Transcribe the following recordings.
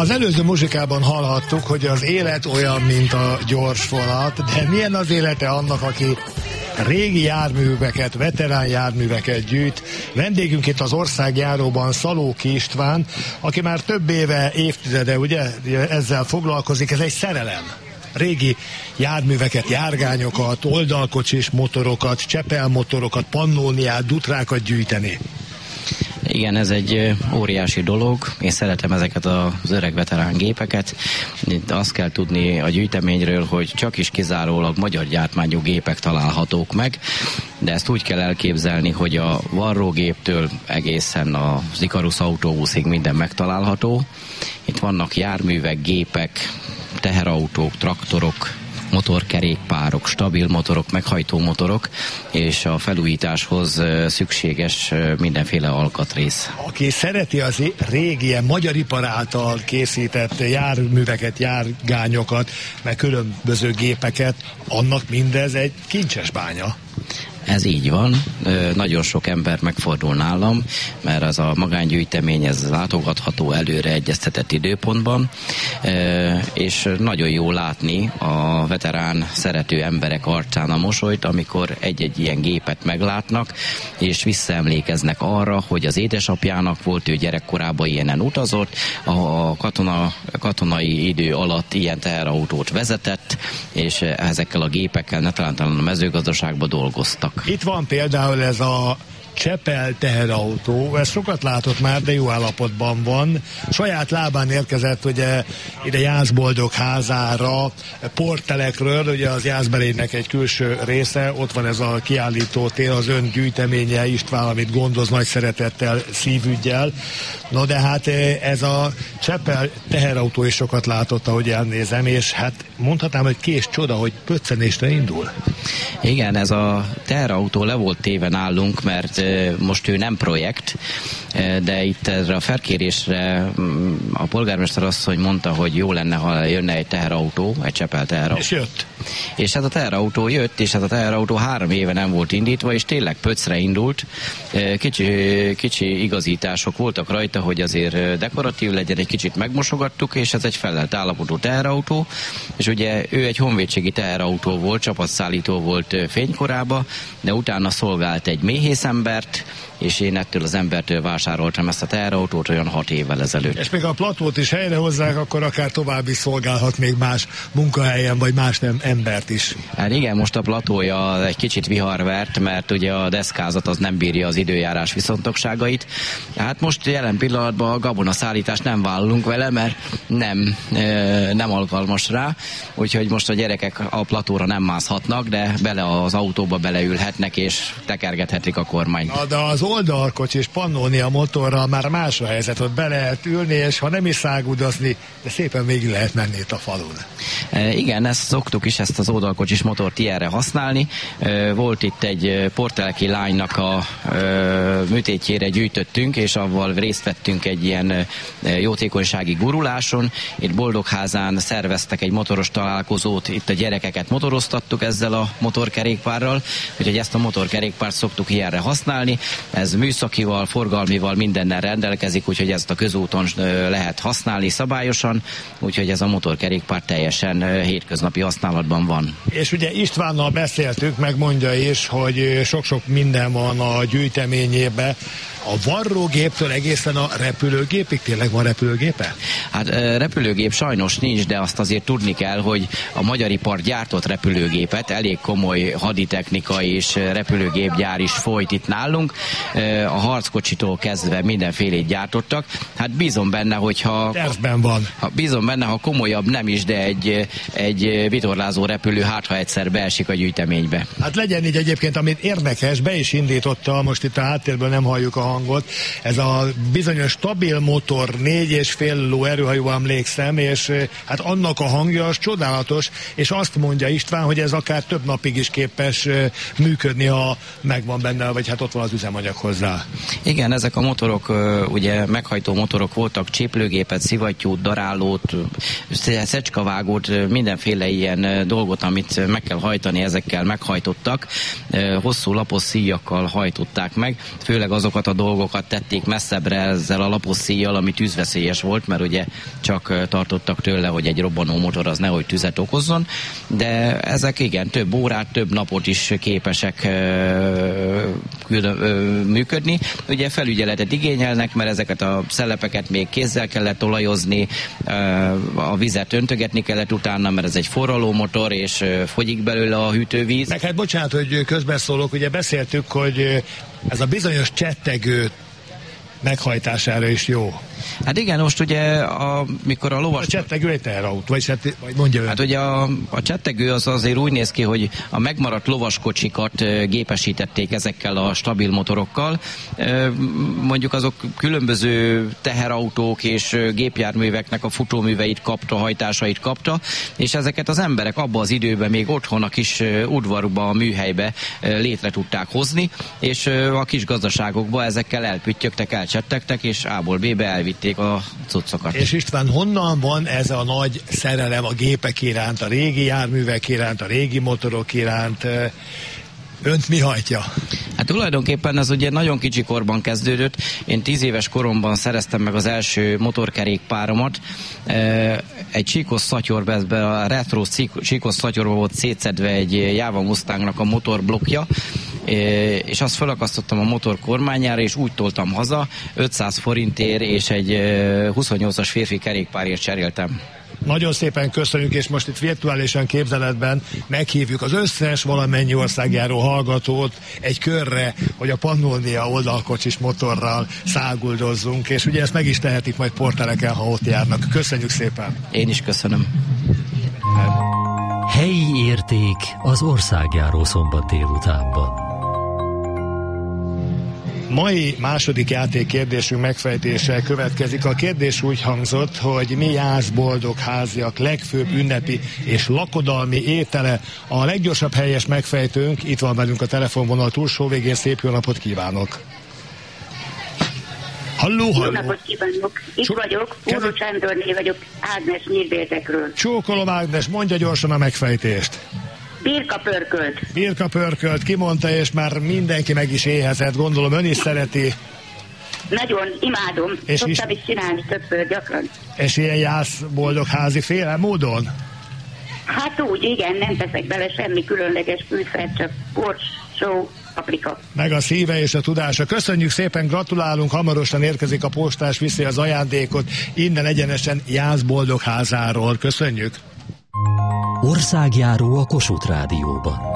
Az előző muzsikában hallhattuk, hogy az élet olyan, mint a gyors vonat, de milyen az élete annak, aki régi járműveket, veterán járműveket gyűjt. Vendégünk itt az Országjáróban Szalóki István, aki már több éve, évtizede ugye ezzel foglalkozik, ez egy szerelem. Régi járműveket, járgányokat, oldalkocsis motorokat, csepelmotorokat, pannóniát, dutrákat gyűjteni. Igen, ez egy óriási dolog. Én szeretem ezeket az öreg veterán gépeket. Itt azt kell tudni a gyűjteményről, hogy csak is kizárólag magyar gyártmányú gépek találhatók meg, de ezt úgy kell elképzelni, hogy a varrógéptől egészen az Ikarus autóbuszig minden megtalálható. Itt vannak járművek, gépek, teherautók, traktorok, motorkerékpárok, stabil motorok, meghajtó motorok, és a felújításhoz szükséges mindenféle alkatrész. Aki szereti az régi, ilyen magyar ipar által készített járműveket, járgányokat, meg különböző gépeket, annak mindez egy kincses bánya. Ez így van, nagyon sok ember megfordul nálam, mert az a magángyűjtemény, ez látogatható előre egyeztetett időpontban, és nagyon jó látni a veterán szerető emberek arcán a mosolyt, amikor egy-egy ilyen gépet meglátnak, és visszaemlékeznek arra, hogy az édesapjának volt, ő gyerekkorában ilyenen utazott, a katonai idő alatt ilyen teherautót vezetett, és ezekkel a gépekkel talán a mezőgazdaságban dolgoztak. Itt van például ez a Csepel teherautó, ez sokat látott már, de jó állapotban van. Saját lábán érkezett ugye ide Jászboldog házára, portelekről, ugye az Jászberénynek egy külső része, ott van ez a kiállító tér, az ön gyűjteménye, István, amit gondoz nagy szeretettel, szívüggyel. No de hát ez a Csepel teherautó is sokat látott, ahogy elnézem, és hát mondhatnám, hogy kés csoda, hogy pöccenésre indul. Igen, ez a teherautó le volt téve nálunk, mert most ő nem projekt, de itt erre a felkérésre a polgármester asszony mondta, hogy jó lenne, ha jönne egy teherautó, egy Csepel teherautó. És jött. És hát a teherautó jött, és hát a teherautó 3 éve nem volt indítva, és tényleg pöcre indult. Kicsi igazítások voltak rajta, hogy azért dekoratív legyen, egy kicsit megmosogattuk, és ez egy felelt állapotú teherautó, és ugye ő egy honvédségi teherautó volt, csapatszállító volt fénykorában, de utána szolgált egy méhészembert, és én ettől az embertől vásároltam ezt a teherautót olyan 6 évvel ezelőtt. És még a platót is helyrehozzák, akkor akár tovább is szolgálhat még más munkahelyen, vagy más embert is. Hát igen, most a platója egy kicsit viharvert, mert ugye a deszkázat az nem bírja az időjárás viszontagságait. Hát most jelen pillanatban a gabonaszállítást nem vállalunk vele, mert nem alkalmas rá, úgyhogy most a gyerekek a platóra nem mászhatnak, de bele az autóba beleülhetnek, és tekergethetik a kormányt. Na, de az oldalkocsis pannónia motorral már más a helyzet, ott be lehet ülni, és ha nem is szágudozni, de szépen végig lehet menni itt a falun. Igen, ezt szoktuk is, ezt az oldalkocsis motort ilyenre használni. Volt itt egy porteleki lánynak a műtétjére gyűjtöttünk, és avval részt vettünk egy ilyen jótékonysági guruláson. Itt Boldogházán szerveztek egy motoros találkozót, itt a gyerekeket motoroztattuk ezzel a motorkerékpárral, úgyhogy ezt a motorkerékpárt szoktuk ilyenre használni. Ez műszakival, forgalmival mindennel rendelkezik, úgyhogy ezt a közúton lehet használni szabályosan, úgyhogy ez a motorkerékpár teljesen hétköznapi használatban van. És ugye Istvánnal beszéltük, megmondja is, hogy sok-sok minden van a gyűjteményében. A varrógéptől egészen a repülőgépig, tényleg van repülőgépe? Hát repülőgép sajnos nincs, de azt azért tudni kell, hogy a magyar ipar gyártott repülőgépet, elég komoly haditechnika és repülőgépgyár is folyt itt nálunk. A harckocsitól kezdve mindenfélét gyártottak. Hát bízom benne, hogyha... Tervben van. Bízom benne, ha komolyabb nem is, de egy vitorlázó repülő ha egyszer beesik a gyűjteménybe. Hát legyen így egyébként, amit érdekes, be is indította, most itt a háttérből nem halljuk a hangot. Ez a bizonyos stabil motor, 4,5 ló erő, ha jól emlékszem, és hát annak a hangja az csodálatos, és azt mondja István, hogy ez akár több napig is képes működni, ha megvan benne, vagy hát ott van az üzemanyag. férjenek hozzá. Igen, ezek a motorok, ugye meghajtó motorok voltak, cséplőgépet, szivattyút, darálót, szecskavágót, mindenféle ilyen dolgot, amit meg kell hajtani, ezekkel meghajtottak. Hosszú lapos szíjakkal hajtották meg, főleg azokat a dolgokat tették messzebbre ezzel a lapos szíjjal, ami tűzveszélyes volt, mert ugye csak tartottak tőle, hogy egy robbanó motor az nehogy tüzet okozzon, de ezek igen, több órát, több napot is képesek működni. Ugye felügyeletet igényelnek, mert ezeket a szelepeket még kézzel kellett olajozni, a vizet öntögetni kellett utána, mert ez egy forraló motor, és fogyik belőle a hűtővíz. Meg hát bocsánat, hogy közbeszólok, ugye beszéltük, hogy ez a bizonyos csettegő meghajtására is jó. Hát igen, most ugye, mikor a lovas... A csettegő egy teherautó, vagy mondja ön. Hát ugye a csettegő az azért úgy néz ki, hogy a megmaradt lovaskocsikat gépesítették ezekkel a stabil motorokkal. Mondjuk azok különböző teherautók és gépjárműveknek a futóműveit kapta, hajtásait kapta, és ezeket az emberek abban az időben még otthon a kis udvarba, a műhelybe létre tudták hozni, és a kis gazdaságokba ezekkel elpüttyögtek, elcsettegtek, és A-ból B-be elvitték a cuccokat. És István, honnan van ez a nagy szerelem a gépek iránt, a régi járművek iránt, a régi motorok iránt? Önt mi hajtja? Hát tulajdonképpen ez ugye nagyon kicsi korban kezdődött. Én 10 éves koromban szereztem meg az első motorkerékpáromat. Egy csíkos szatyorbe, a retro csíkos szatyorba volt szétszedve egy Java Mustangnak a motorblokkja, és azt felakasztottam a motor kormányára, és úgy toltam haza, 500 forintért, és egy 28-as férfi kerékpárért cseréltem. Nagyon szépen köszönjük, és most itt virtuálisan képzeletben meghívjuk az összes valamennyi országjáró hallgatót egy körre, hogy a Pannonia oldalkocsis motorral száguldozzunk, és ugye ezt meg is tehetik majd porteleken, ha ott járnak. Köszönjük szépen! Én is köszönöm. Helyi érték az országjáró szombat délutánban. Mai második játékkérdésünk megfejtése következik. A kérdés úgy hangzott, hogy mi jászboldog háziak legfőbb ünnepi és lakodalmi étele. A leggyorsabb helyes megfejtőnk itt van velünk a telefonvonal túlsó végén. Szép jó napot kívánok! Halló, halló! Jó napot kívánok! Itt vagyok, Úró Sándorné vagyok, Ágnes Nyírbértekről. Csókolom, Ágnes, mondja gyorsan a megfejtést. Birkapörkölt. Birkapörkölt, kimondta, és már mindenki meg is éhezett, gondolom ön is szereti. Nagyon imádom, és szoktam is csinálni többször gyakran. És ilyen jászboldog házi féle módon? Hát úgy, igen, nem teszek bele semmi különleges fűszert, csak bors, só, paprika. Meg a szíve és a tudása. Köszönjük szépen, gratulálunk, hamarosan érkezik a postás, viszi az ajándékot innen egyenesen Jászboldog házáról. Köszönjük! Országjáró a Kossuth Rádióban.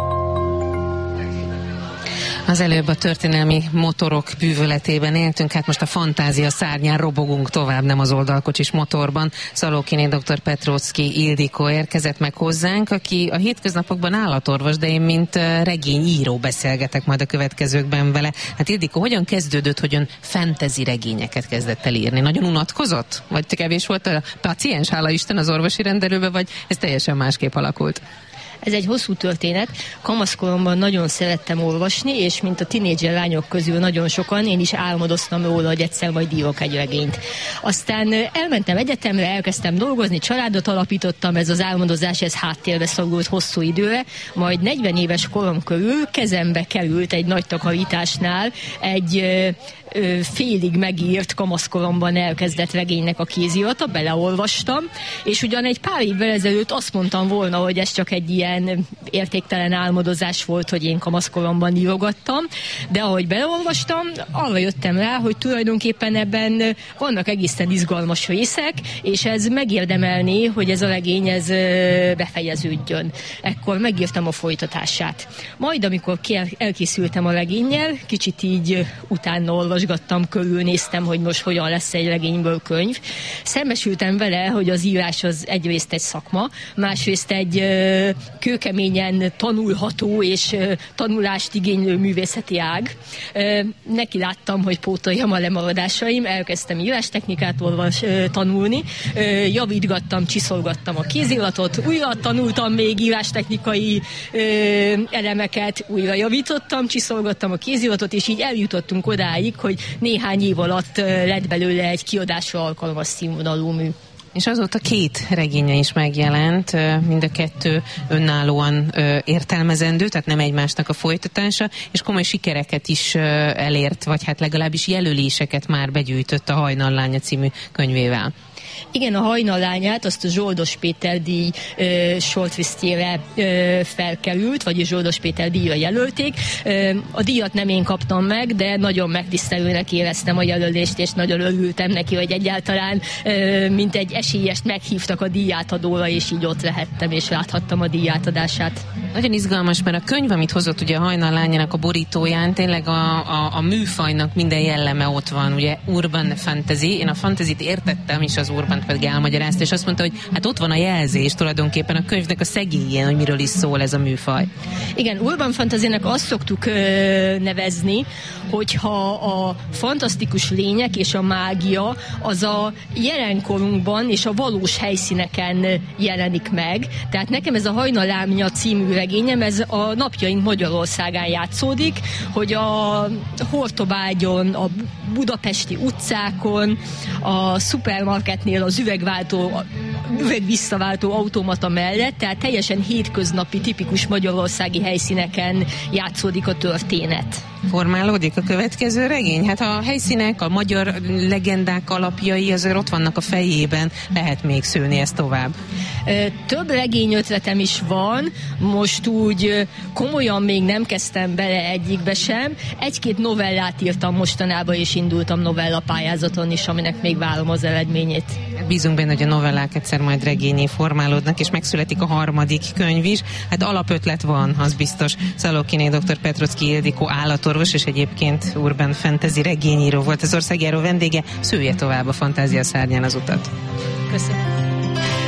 Az előbb a történelmi motorok bűvöletében éltünk, hát most a fantázia szárnyán robogunk tovább, nem az oldalkocsis motorban. Szalókiné dr. Petróczky Ildikó érkezett meg hozzánk, aki a hétköznapokban állatorvos, de én mint regényíró beszélgetek majd a következőkben vele. Hát Ildikó, hogyan kezdődött, hogy ön fantasy regényeket kezdett el írni? Nagyon unatkozott? Vagy kevés volt a paciens, hála Isten, az orvosi rendelőbe, vagy ez teljesen másképp alakult? Ez egy hosszú történet. Kamaszkoromban nagyon szerettem olvasni, és mint a tinédzser lányok közül nagyon sokan, én is álmodoztam róla, hogy egyszer majd írok egy regényt. Aztán elmentem egyetemre, elkezdtem dolgozni, családot alapítottam, ez az álmodozás, ez háttérbe szorult hosszú időre, majd 40 éves korom körül kezembe került egy nagy takarításnál egy félig megírt, kamaszkoromban elkezdett regénynek a kézirata, beleolvastam, és ugyan egy pár évvel ezelőtt azt mondtam volna, hogy ez csak egy ilyen értéktelen álmodozás volt, hogy én kamaszkoromban írogattam, de ahogy beleolvastam, arra jöttem rá, hogy tulajdonképpen ebben vannak egészen izgalmas részek, és ez megérdemelné, hogy ez a regény ez befejeződjön. Ekkor megírtam a folytatását. Majd, amikor elkészültem a regénnyel, kicsit így utána olvastam olvasgattam körül, néztem, hogy most hogyan lesz egy regényből könyv. Szembesültem vele, hogy az írás az egyrészt egy szakma, másrészt egy kőkeményen tanulható és tanulást igénylő művészeti ág. Neki láttam, hogy pótoljam a lemaradásaim, elkezdtem írástechnikát tanulni, javítgattam, csiszolgattam a kéziratot, újra tanultam még írástechnikai elemeket, újra javítottam, csiszolgattam a kéziratot, és így eljutottunk odáig, hogy néhány év alatt lett belőle egy kiadásra alkalmas színvonalú mű. És azóta 2 regénye is megjelent, mind a 2 önállóan értelmezendő, tehát nem egymásnak a folytatása, és komoly sikereket is elért, vagy hát legalábbis jelöléseket már begyűjtött a Hajnallánya című könyvével. Igen, a Hajnallányát azt a Zsoldos Péter díj shortlistjére felkerült, vagyis Zsoldos Péter díjra jelölték. A díjat nem én kaptam meg, de nagyon megtisztelőnek éreztem a jelölést, és nagyon örültem neki, hogy egyáltalán mint egy esélyest meghívtak a díjátadóra, és így ott lehettem, és láthattam a díjátadását. Nagyon izgalmas, mert a könyv, amit hozott ugye a Hajnallányának a borítóján, tényleg a műfajnak minden jelleme ott van, ugye urban fantasy. Én a fantasyt értettem, és az urban pedig elmagyarázta, és azt mondta, hogy hát ott van a jelzés tulajdonképpen a könyvnek a szegélyén, hogy miről is szól ez a műfaj. Igen, urban fantasynek azt szoktuk nevezni, hogyha a fantasztikus lények és a mágia az a jelenkorunkban és a valós helyszíneken jelenik meg. Tehát nekem ez a Hajnallánya című regényem, ez a napjaink Magyarországán játszódik, hogy a Hortobágyon, a budapesti utcákon, a szupermarketnél az üvegvisszaváltó automata mellett, tehát teljesen hétköznapi, tipikus magyarországi helyszíneken játszódik a történet. Formálódik a következő regény? Hát a helyszínek, a magyar legendák alapjai azért ott vannak a fejében, lehet még szőni ezt tovább. Több regényötletem is van, most úgy komolyan még nem kezdtem bele egyikbe sem. 1-2 novellát írtam mostanában, és indultam novellapályázaton is, aminek még várom az eredményét. Bízunk benne, hogy a novellák egyszer majd regényé formálódnak, és megszületik a 3. könyv is. Hát alapötlet van, az biztos. Szalókiné dr. Petrocki Ildikó állatorvos, és egyébként urban fantasy regényíró volt az Országjáró vendége. Szője tovább a fantázia szárnyán az utat. Köszönöm.